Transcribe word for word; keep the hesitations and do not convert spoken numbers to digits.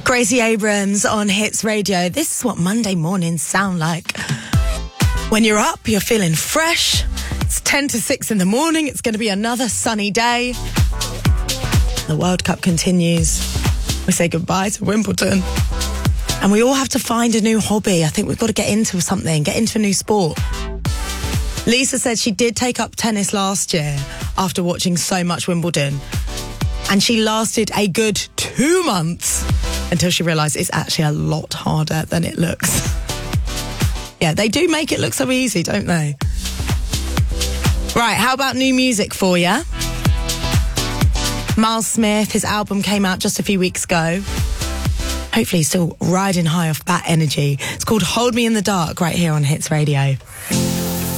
Gracie Abrams on Hits Radio. This is what Monday mornings sound like. When you're up, you're feeling fresh. It's ten to six in the morning. It's going to be another sunny day. The World Cup continues. We say goodbye to Wimbledon. And we all have to find a new hobby. I think we've got to get into something, get into a new sport. Lisa said she did take up tennis last year after watching so much Wimbledon. And she lasted a good two months until she realised it's actually a lot harder than it looks. Yeah, they do make it look so easy, don't they? Right, how about new music for you? Miles Smith, his album came out just a few weeks ago. Hopefully he's still riding high off that energy. It's called Hold Me in the Dark right here on Hits Radio.